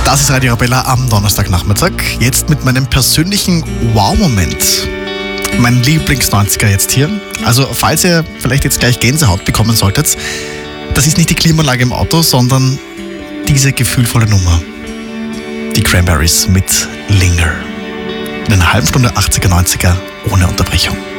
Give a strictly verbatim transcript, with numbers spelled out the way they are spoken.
Das ist Radio Arabella am Donnerstagnachmittag. Jetzt mit meinem persönlichen Wow-Moment. Mein Lieblings-neunziger jetzt hier. Also falls ihr vielleicht jetzt gleich Gänsehaut bekommen solltet, das ist nicht die Klimaanlage im Auto, sondern diese gefühlvolle Nummer. Die Cranberries mit Linger. In einer halben Stunde achtziger, neunziger ohne Unterbrechung.